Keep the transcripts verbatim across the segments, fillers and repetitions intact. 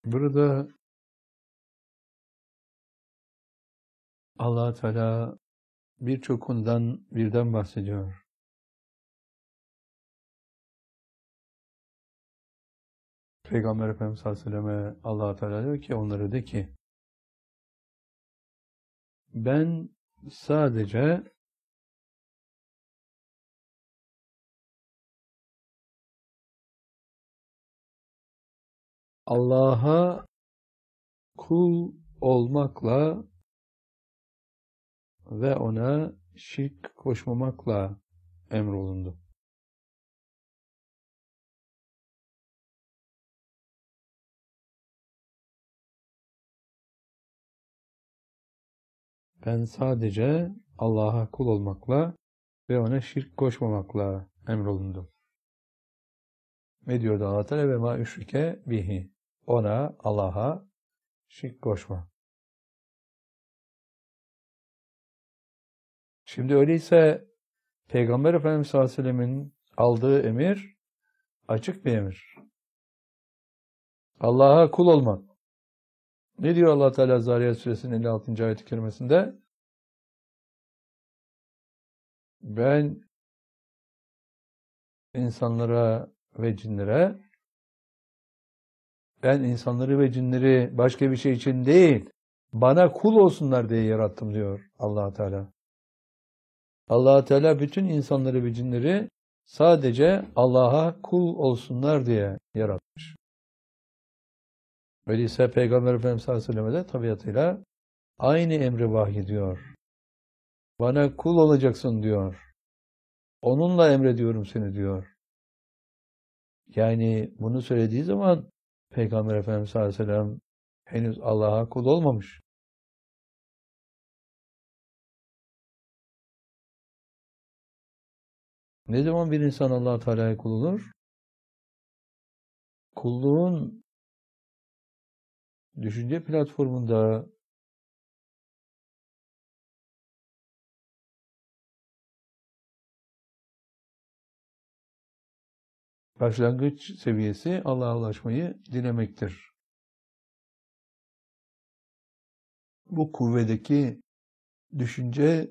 Burada Allah Teala birçok konudan birden bahsediyor. Peygamber Efendimiz sallallahu aleyhi ve selleme Allah Teala diyor ki, onlara de ki, ben sadece Allah'a kul olmakla ve ona şirk koşmamakla emrolundu. Ben sadece Allah'a kul olmakla ve ona şirk koşmamakla emrolundum. Ne diyordu Allah Teala? Ve ma üşrike bihi. Ona, Allah'a şirk koşma. Şimdi öyleyse Peygamber Efendimiz sallallahu aleyhi ve sellemin aldığı emir açık bir emir. Allah'a kul olmak. Ne diyor Allah Teala Zariyat Suresinin elli altıncı ayet-i kerimesinde? Ben insanlara ve cinlere ben insanları ve cinleri başka bir şey için değil, bana kul olsunlar diye yarattım diyor Allah Teala. Allah Teala bütün insanları ve cinleri sadece Allah'a kul olsunlar diye yaratmış. Öyleyse Peygamber Efendimiz sallallahu aleyhi ve sellem de tabiatıyla aynı emri vahyediyor. Bana kul olacaksın diyor. Onunla emrediyorum seni diyor. Yani bunu söylediği zaman Peygamber Efendimiz sallallahu aleyhi ve sellem henüz Allah'a kul olmamış. Ne zaman bir insan Allah Teala'ya kul olur? Kulluğun düşünce platformunda başlangıç seviyesi Allah'a ulaşmayı dilemektir. Bu kuvvedeki düşünce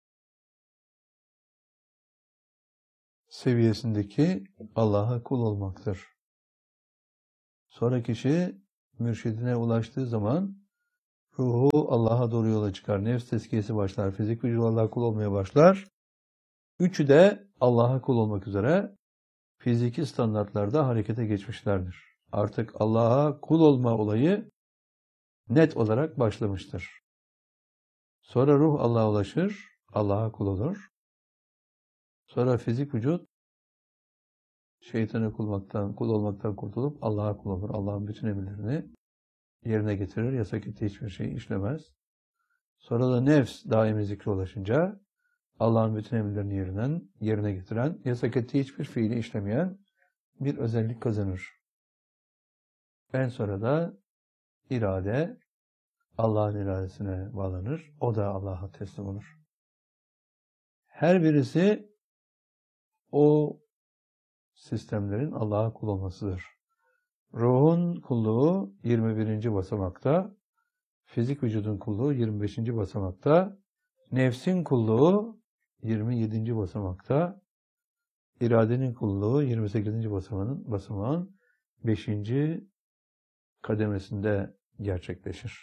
seviyesindeki Allah'a kul olmaktır. Sonra kişi mürşidine ulaştığı zaman ruhu Allah'a doğru yola çıkar. Nefs tezkiyesi başlar. Fizik vücudu Allah'a kul olmaya başlar. Üçü de Allah'a kul olmak üzere fiziki standartlarda harekete geçmişlerdir. Artık Allah'a kul olma olayı net olarak başlamıştır. Sonra ruh Allah'a ulaşır, Allah'a kul olur. Sonra fizik vücut şeytana kulmaktan, kul olmaktan kurtulup Allah'a kul olur. Allah'ın bütün emirlerini yerine getirir. Yasak ettiği hiçbir şey işlemez. Sonra da nefs daimi zikre ulaşınca Allah'ın bütün emirlerini yerinden, yerine getiren, yasak ettiği hiçbir fiili işlemeyen bir özellik kazanır. En sonra da irade Allah'ın iradesine bağlanır. O da Allah'a teslim olur. Her birisi o sistemlerin Allah'a kul olmasıdır. Ruhun kulluğu yirmi birinci basamakta, fizik vücudun kulluğu yirmi beşinci basamakta, nefsin kulluğu yirmi yedinci basamakta, iradenin kulluğu yirmi sekizinci basamağın, basamağın beşinci kademesinde gerçekleşir.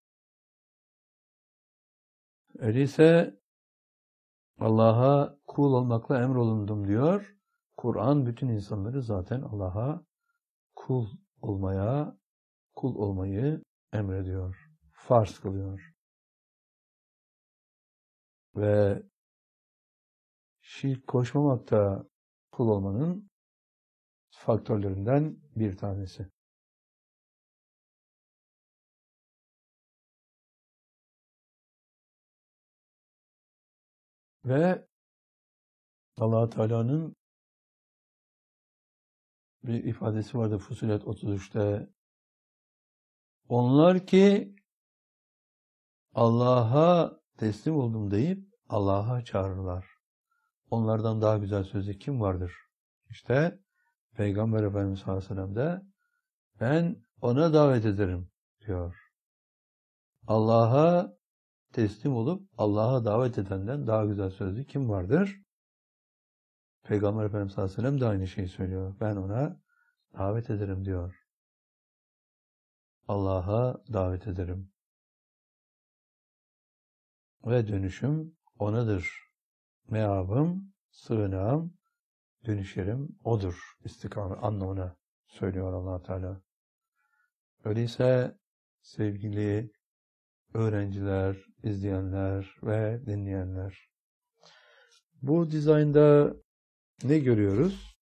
Öyleyse Allah'a kul olmakla emrolundum diyor. Kur'an bütün insanları zaten Allah'a kul olmaya, kul olmayı emrediyor, farz kılıyor. Ve şirk koşmamak da kul olmanın faktörlerinden bir tanesi. Ve Allah Teala'nın bir ifadesi vardı Fussilet otuz üçte. Onlar ki Allah'a teslim oldum deyip Allah'a çağırırlar. Onlardan daha güzel sözü kim vardır? İşte Peygamber Efendimiz sallallahu aleyhi ve sellem de ben ona davet ederim diyor. Allah'a teslim olup Allah'a davet edenden daha güzel sözlü kim vardır? Peygamber Efendimiz sallallahu aleyhi ve sellem de aynı şeyi söylüyor. Ben ona davet ederim diyor. Allah'a davet ederim. Ve dönüşüm onadır. Meabım, sığınağım, dönüşerim odur. İstikamet anlamına söylüyor Allah Teala. Öyleyse sevgili öğrenciler, izleyenler ve dinleyenler, bu dizaynda ne görüyoruz?